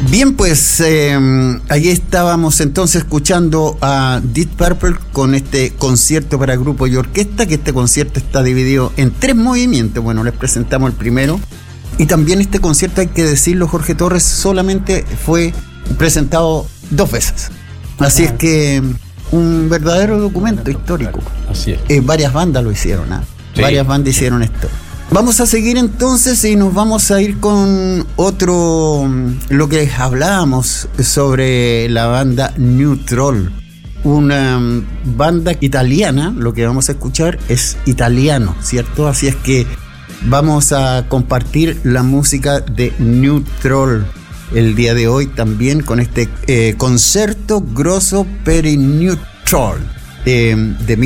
Bien, pues ahí estábamos entonces escuchando a Deep Purple con este concierto para grupo y orquesta, que este concierto está dividido en 3 movimientos. Bueno, les presentamos el primero. Y también este concierto, hay que decirlo, Jorge Torres, solamente fue presentado 2 veces. Así es que un verdadero documento histórico. Así es. Varias bandas lo hicieron, ¿eh? Sí. Varias bandas hicieron esto. Vamos a seguir entonces y nos vamos a ir con otro, lo que hablábamos sobre la banda New Troll, una banda italiana. Lo que vamos a escuchar es italiano, ¿cierto? Así es que vamos a compartir la música de New Troll el día de hoy también con este Concerto Grosso per il New Troll de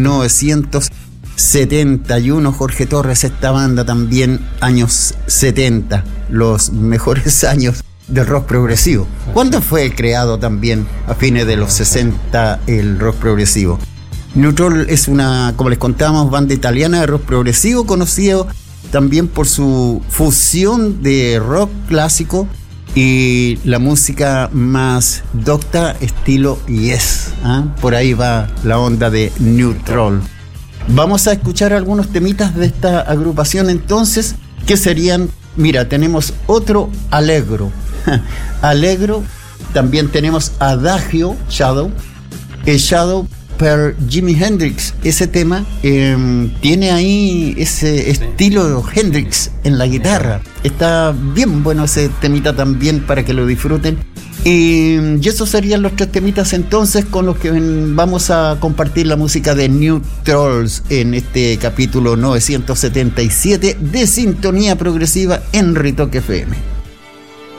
1971, Jorge Torres. Esta banda también, años 70, los mejores años del rock progresivo. ¿Cuándo fue creado también? A fines de los 60 el rock progresivo. New Troll es una, como les contábamos, banda italiana de rock progresivo, conocido también por su fusión de rock clásico y la música más docta, estilo Yes. Por ahí va la onda de New Troll. Vamos a escuchar algunos temitas de esta agrupación entonces, que serían, mira, tenemos otro Allegro. Allegro, también tenemos Adagio, Shadow. Shadow per Jimi Hendrix. Ese tema tiene ahí ese estilo de Hendrix en la guitarra. Está bien bueno ese temita también, para que lo disfruten. Y esos serían los 3 temitas entonces con los que vamos a compartir la música de New Trolls en este capítulo 977 de Sintonía Progresiva en Ritoque FM.